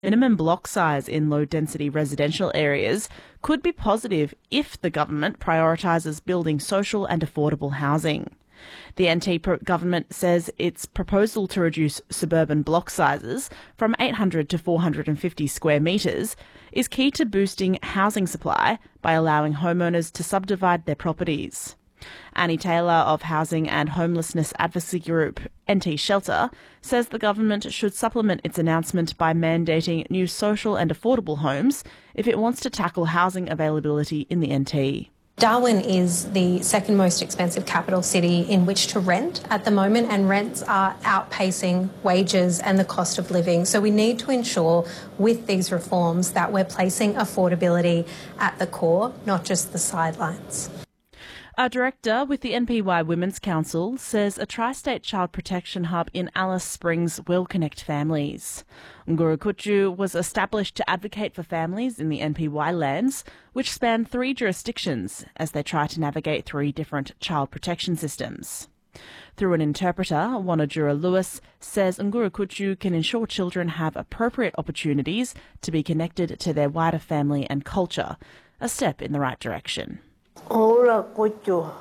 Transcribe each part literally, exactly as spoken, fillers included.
Minimum block size in low-density residential areas could be positive if the government prioritises building social and affordable housing. The N T government says its proposal to reduce suburban block sizes from eight hundred to four hundred fifty square metres is key to boosting housing supply by allowing homeowners to subdivide their properties. Annie Taylor of housing and homelessness advocacy group N T Shelter says the government should supplement its announcement by mandating new social and affordable homes if it wants to tackle housing availability in the N T. Darwin is the second most expensive capital city in which to rent at the moment, and rents are outpacing wages and the cost of living. So we need to ensure with these reforms that we're placing affordability at the core, not just the sidelines. A director with the N P Y Women's Council says a tri-state child protection hub in Alice Springs will connect families. Ngurukutu was established to advocate for families in the N P Y lands, which span three jurisdictions as they try to navigate three different child protection systems. Through an interpreter, Wanajura Lewis says Ngurukutu can ensure children have appropriate opportunities to be connected to their wider family and culture, a step in the right direction. Ngurukutu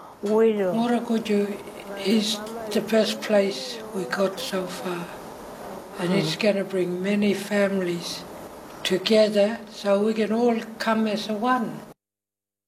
is the best place we got so far, and it's going to bring many families together so we can all come as a one.